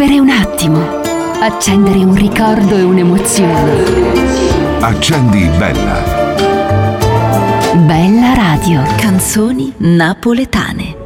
vivere un attimo, accendere un ricordo e un'emozione. Accendi Bella. Bella Radio. Canzoni napoletane.